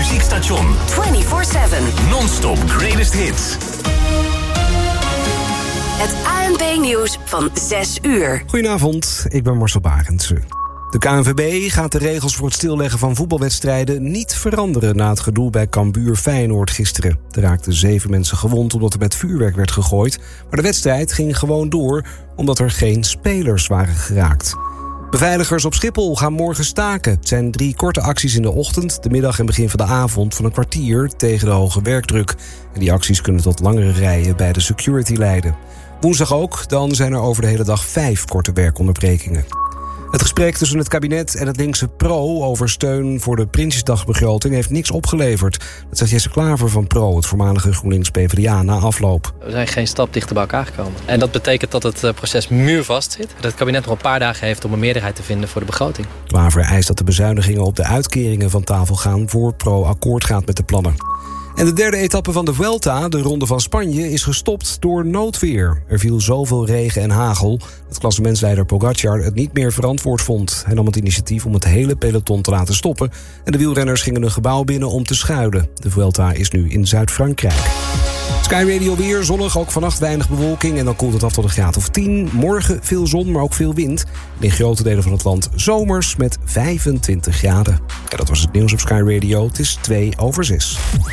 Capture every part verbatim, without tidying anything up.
muziekstation. vierentwintig zeven. Non-stop greatest hits. Het A N P-nieuws van zes uur. Goedenavond, ik ben Marcel Barendse. De K N V B gaat de regels voor het stilleggen van voetbalwedstrijden niet veranderen na het gedoe bij Cambuur Feyenoord gisteren. Er raakten zeven mensen gewond omdat er met vuurwerk werd gegooid, maar de wedstrijd ging gewoon door omdat er geen spelers waren geraakt. Beveiligers op Schiphol gaan morgen staken. Het zijn drie korte acties in de ochtend, de middag en begin van de avond van een kwartier tegen de hoge werkdruk. En die acties kunnen tot langere rijen bij de security leiden. Woensdag ook, dan zijn er over de hele dag vijf korte werkonderbrekingen. Het gesprek tussen het kabinet en het linkse Pro over steun voor de Prinsjesdagbegroting heeft niks opgeleverd. Dat zegt Jesse Klaver van Pro, het voormalige GroenLinks P v d A, na afloop. We zijn geen stap dichter bij elkaar gekomen. En dat betekent dat het proces muurvast zit. Dat het kabinet nog een paar dagen heeft om een meerderheid te vinden voor de begroting. Klaver eist dat de bezuinigingen op de uitkeringen van tafel gaan voor Pro akkoord gaat met de plannen. En de derde etappe van de Vuelta, de Ronde van Spanje, is gestopt door noodweer. Er viel zoveel regen en hagel dat klassementsleider Pogacar het niet meer verantwoord vond. Hij nam het initiatief om het hele peloton te laten stoppen en de wielrenners gingen een gebouw binnen om te schuilen. De Vuelta is nu in Zuid-Frankrijk. Sky Radio weer, zonnig, ook vannacht weinig bewolking en dan koelt het af tot een graad of tien. Morgen veel zon, maar ook veel wind. En in grote delen van het land zomers met vijfentwintig graden. Ja, dat was het nieuws op Sky Radio. Het is twee over zes.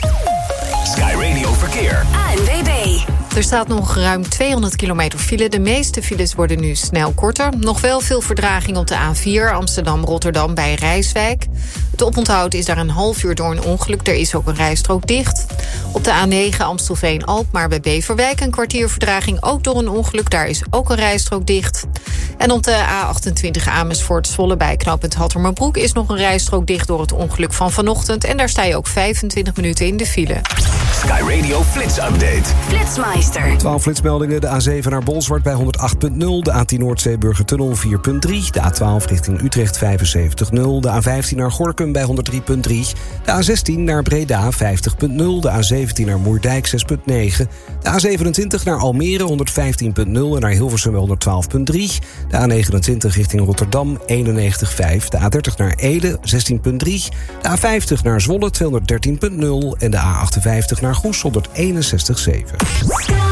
Sky Radio Verkeer. A N W B. Er staat nog ruim tweehonderd kilometer file. De meeste files worden nu snel korter. Nog wel veel verdraging op de A vier Amsterdam-Rotterdam bij Rijswijk. Het oponthoud is daar een half uur door een ongeluk. Er is ook een rijstrook dicht. Op de A negen Amstelveen-Alkmaar bij Beverwijk een kwartier verdraging ook door een ongeluk. Daar is ook een rijstrook dicht. En op de A achtentwintig Amersfoort-Zwolle bij knooppunt Hattermerbroek is nog een rijstrook dicht door het ongeluk van vanochtend. En daar sta je ook vijfentwintig minuten in de file. Sky Radio Flits Update. Flitsmeister. twaalf flitsmeldingen. De A zeven naar Bolsward bij honderd acht komma nul. De A tien Noordzeeburgertunnel vier komma drie. De A twaalf richting Utrecht vijfenzeventig komma nul. De A vijftien naar Gorinchem bij honderd drie komma drie. De A zestien naar Breda vijftig komma nul. De A zeventien naar Moerdijk zes komma negen. De A zevenentwintig naar Almere honderdvijftien komma nul. En naar Hilversum bij honderdtwaalf komma drie. De A negenentwintig richting Rotterdam eenennegentig komma vijf. De A dertig naar Ede zestien komma drie. De A vijftig naar Zwolle tweehonderddertien komma nul. En de A achtenvijftig naar Goes honderdeenenzestig komma zeven.